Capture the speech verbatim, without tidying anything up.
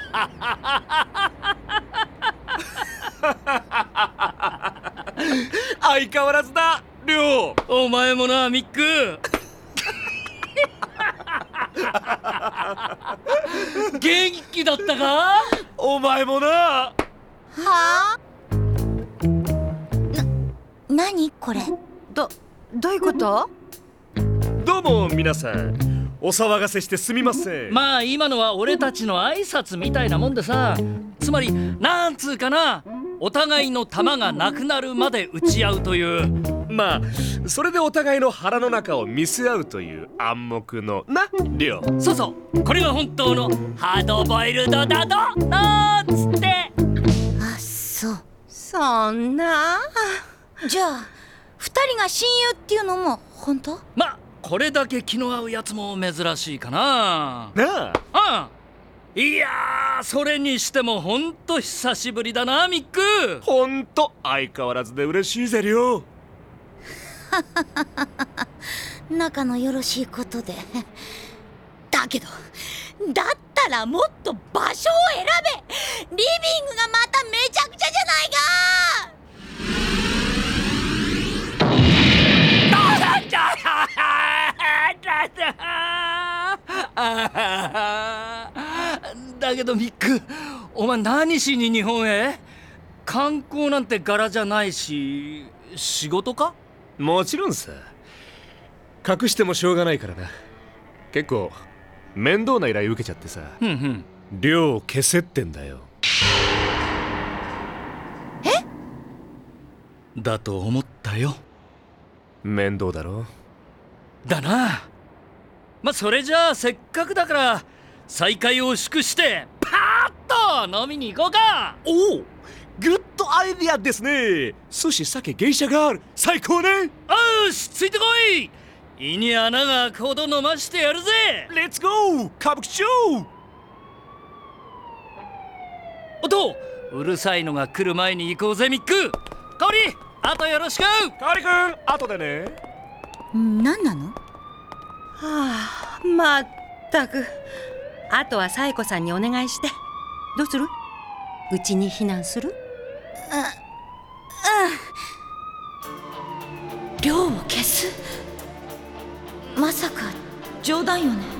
相変わらずだリョウ。 お前もなミック。元気だったか？ お前もな。 はあ？な、何これ？ ど、どういうこと？ どうも皆さん、お騒がせしてすみません。 まあ今のは俺たちの挨拶みたいなもんでさ、つまりなんつうかな、お互いの弾がなくなるまで撃ち合うという。 まあそれでお互いの腹の中を見せ合うという暗黙のなリョウ。 そうそう、これが本当のハードボイルドだとなんつって。 あ、そう。 そんな。 じゃあ二人が親友っていうのも本当？ まあこれだけ気の合うやつも珍しいかな。 なああ、いやー、それにしてもほんと久しぶりだなミック。 ほんと相変わらずで嬉しいぜリョウ。 仲のよろしいことで。だけどだったらもっと場所を選べ。リビングがまためちゃくちゃじゃないか。 だけどミック、お前何しに日本へ？観光なんて柄じゃないし、仕事か？ もちろんさ。隠してもしょうがないからな。結構面倒な依頼受けちゃってさ。 ふんふん。 リョウを消せってんだよ。 え？ だと思ったよ。 面倒だろ。 だな。まあそれじゃあせっかくだから再会を祝してパーッと飲みに行こうか。 おお、グッドアイディアですね。寿司、酒、芸者がある。最高ね。 よし、ついてこい。胃に穴が開くほど飲ましてやるぜ。 レッツゴー歌舞伎町。 おっと、うるさいのが来る前に行こうぜミック。香織、あとよろしく。 カリ君、後でね。 何なの？ はあ、まったく。あとはサイコさんにお願いして。どうする？うちに避難する？ うん。寮を消す？まさか冗談よね？